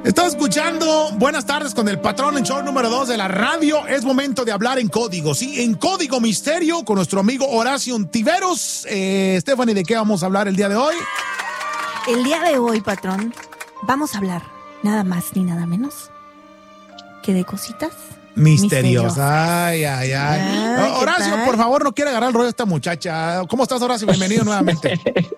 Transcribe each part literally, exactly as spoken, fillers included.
Estás escuchando Buenas tardes con el patrón en show número dos de la radio. Es momento de hablar en código, sí, en código misterio con nuestro amigo Horacio Ontiveros. Eh, Stephanie, ¿de qué vamos a hablar el día de hoy? El día de hoy, patrón, vamos a hablar nada más ni nada menos que de cositas misteriosas. Ay, ay, ay. Ay, Horacio, por favor, no quiere agarrar el rollo de esta muchacha. ¿Cómo estás, Horacio? Bienvenido nuevamente.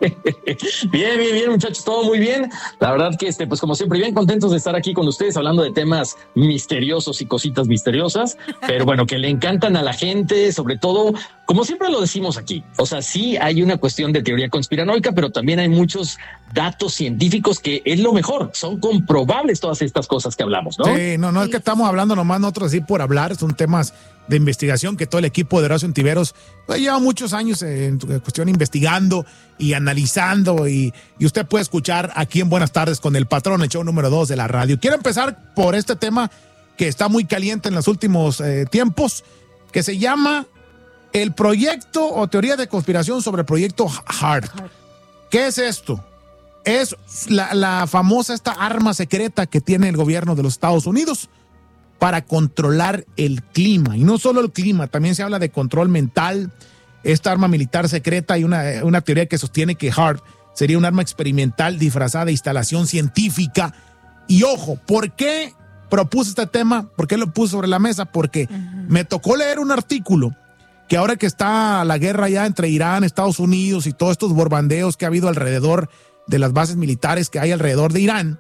Bien, bien, bien, muchachos, todo muy bien. La verdad que, este, pues como siempre, bien contentos de estar aquí con ustedes hablando de temas misteriosos y cositas misteriosas, pero bueno, que le encantan a la gente, sobre todo, como siempre lo decimos aquí. O sea, sí hay una cuestión de teoría conspiranoica, pero también hay muchos datos científicos que es lo mejor. Son comprobables todas estas cosas que hablamos, ¿no? Sí, no, no es que estamos hablando nomás nosotros así por hablar, son temas de investigación que todo el equipo de Horacio Ontiveros pues, lleva muchos años en cuestión investigando y analizando y, y usted puede escuchar aquí en Buenas tardes con el patrón, el show número dos de la radio. Quiero empezar por este tema que está muy caliente en los últimos eh, tiempos, que se llama el proyecto o teoría de conspiración sobre el proyecto HAARP. ¿Qué es esto? Es la, la famosa esta arma secreta que tiene el gobierno de los Estados Unidos para controlar el clima. Y no solo el clima, también se habla de control mental. Esta arma militar secreta y una, una teoría que sostiene que HAARP sería un arma experimental disfrazada de instalación científica. Y ojo, ¿por qué propuse este tema? ¿Por qué lo puse sobre la mesa? Porque uh-huh. me tocó leer un artículo que ahora que está la guerra ya entre Irán, Estados Unidos y todos estos borbandeos que ha habido alrededor de las bases militares que hay alrededor de Irán,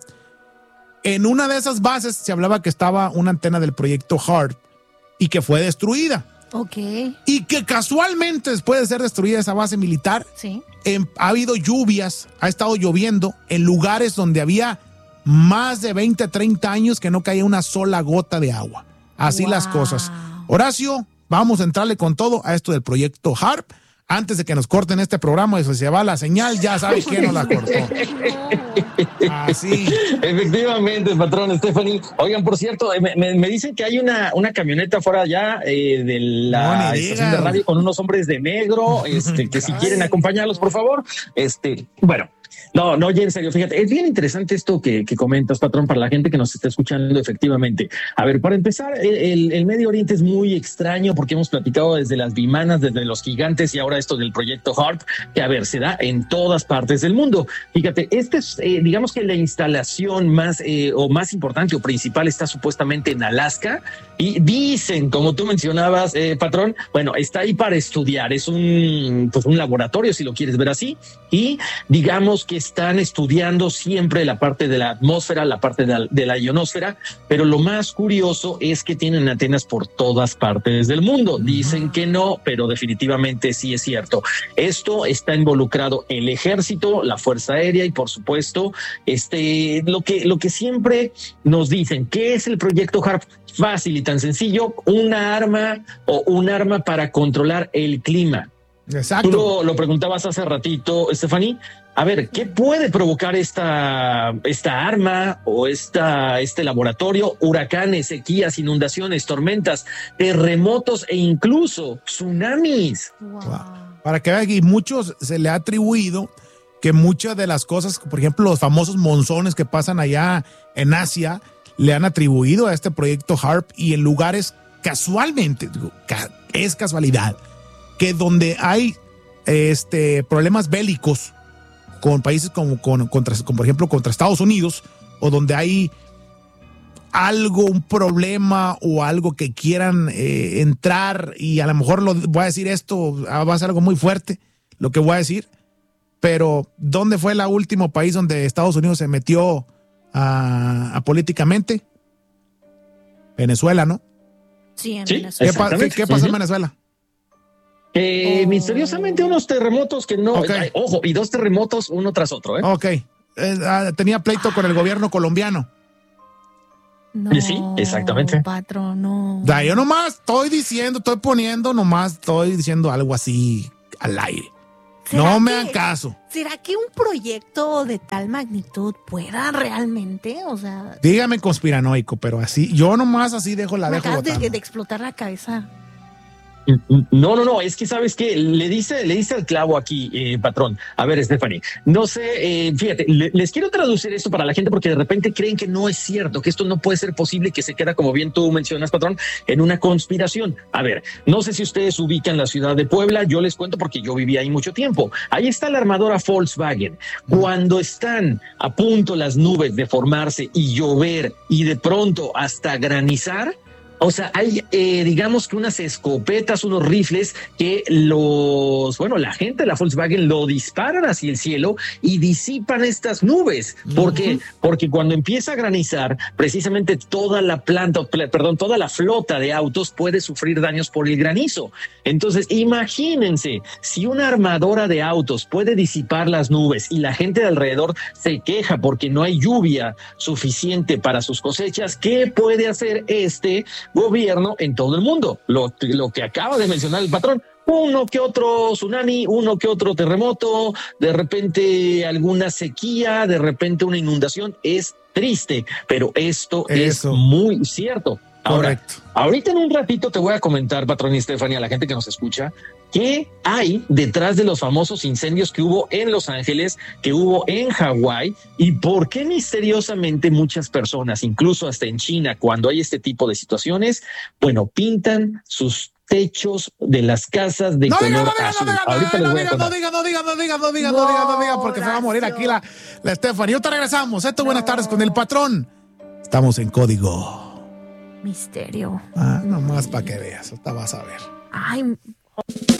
en una de esas bases se hablaba que estaba una antena del proyecto HAARP y que fue destruida. Ok. Y que casualmente después de ser destruida esa base militar, sí. en, ha habido lluvias, ha estado lloviendo en lugares donde había más de veinte, treinta años que no caía una sola gota de agua. Así wow. las cosas. Horacio, vamos a entrarle con todo a esto del proyecto HAARP. Antes de que nos corten este programa, eso se va la señal, ya sabes quién nos la cortó. Así. Efectivamente, patrón Stephanie. Oigan, por cierto, me, me, me dicen que hay una, una camioneta fuera allá eh, de la no, estación de radio con unos hombres de negro, este, que si quieren acompañarlos, por favor. Este, bueno. No, no, ya en serio, fíjate, es bien interesante esto que, que comentas, patrón, para la gente que nos está escuchando efectivamente. A ver, para empezar, el, el Medio Oriente es muy extraño porque hemos platicado desde las bimanas, desde los gigantes y ahora esto del proyecto HAARP, que a ver, se da en todas partes del mundo. Fíjate, este es, eh, digamos que la instalación más eh, o más importante o principal está supuestamente en Alaska y dicen, como tú mencionabas, eh, patrón, bueno, está ahí para estudiar, es un, pues un laboratorio si lo quieres ver así y digamos que están estudiando siempre la parte de la atmósfera, la parte de la, de la ionosfera, pero lo más curioso es que tienen antenas por todas partes del mundo. Dicen que no, pero definitivamente sí es cierto. Esto está involucrado el ejército, la fuerza aérea y por supuesto, este, lo que, lo que siempre nos dicen, ¿qué es el proyecto HAARP? Fácil y tan sencillo, una arma o un arma para controlar el clima. Exacto. Tú lo, lo preguntabas hace ratito, Stephanie. A ver, ¿qué puede provocar esta, esta arma o esta, este laboratorio? Huracanes, sequías, inundaciones, tormentas, terremotos e incluso tsunamis. Wow. Wow. Para que vean, y muchos se le ha atribuido que muchas de las cosas, por ejemplo, los famosos monzones que pasan allá en Asia, le han atribuido a este proyecto HAARP y en lugares casualmente, digo, es casualidad, que donde hay este, problemas bélicos con países como, con, contra, como por ejemplo contra Estados Unidos, o donde hay algo, un problema o algo que quieran eh, entrar, y a lo mejor lo, voy a decir esto, va a ser algo muy fuerte, lo que voy a decir, pero ¿dónde fue el último país donde Estados Unidos se metió a, a políticamente? Venezuela, ¿no? Sí, en ¿Sí? Venezuela. ¿Qué, pa- ¿qué, qué pasó uh-huh. en Venezuela? Eh, oh. Misteriosamente unos terremotos que no, okay. ay, ojo, y dos terremotos uno tras otro, ¿eh? Ok, eh, tenía pleito con el gobierno colombiano. No, sí, exactamente. Patrón, no. Da, yo nomás estoy diciendo, estoy poniendo, nomás estoy diciendo algo así al aire. No me hagan caso. ¿Será que un proyecto de tal magnitud pueda realmente, o sea... Dígame conspiranoico, pero así, yo nomás así dejo la me dejo acabas botar. de, de explotar la cabeza. No, no, no, es que sabes que le dice, le dice al clavo aquí, eh, patrón. A ver, Stephanie, no sé, eh, fíjate, le, les quiero traducir esto para la gente porque de repente creen que no es cierto, que esto no puede ser posible, que se queda, como bien tú mencionas, patrón, en una conspiración. A ver, no sé si ustedes ubican la ciudad de Puebla, yo les cuento porque yo viví ahí mucho tiempo. Ahí está la armadora Volkswagen. Cuando están a punto las nubes de formarse y llover y de pronto hasta granizar, o sea, hay, eh, digamos que unas escopetas, unos rifles que los, bueno, la gente de la Volkswagen lo disparan hacia el cielo y disipan estas nubes. ¿Por qué? Uh-huh. Porque cuando empieza a granizar, precisamente toda la planta, perdón, toda la flota de autos puede sufrir daños por el granizo. Entonces, imagínense, si una armadora de autos puede disipar las nubes y la gente de alrededor se queja porque no hay lluvia suficiente para sus cosechas, ¿qué puede hacer este gobierno en todo el mundo? Lo, lo que acaba de mencionar el patrón, uno que otro tsunami, uno que otro terremoto, de repente alguna sequía, de repente una inundación. Es triste, pero esto Eso. es muy cierto. Ahora, Correcto. ahorita en un ratito te voy a comentar, patrón y Stephanie, a la gente que nos escucha, qué hay detrás de los famosos incendios que hubo en Los Ángeles, que hubo en Hawái, y por qué misteriosamente muchas personas, incluso hasta en China, cuando hay este tipo de situaciones, bueno, pintan sus techos de las casas de no color diga, no diga, azul. No diga, Ahorita no les voy diga, a no diga, no diga, no diga, no diga, no diga, no diga, porque se va a morir aquí la, la Stephanie. Ahorita regresamos. Esto, no. Buenas tardes con el patrón. Estamos en Código Misterio. Ah, nomás para que veas, ahorita vas a ver. Ay.